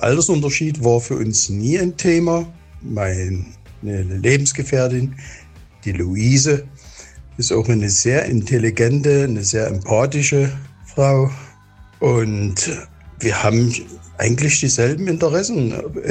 Der Altersunterschied war für uns nie ein Thema. Meine Lebensgefährtin, die Luise, ist auch eine sehr intelligente, eine sehr empathische Frau. Und wir haben eigentlich dieselben Interessen.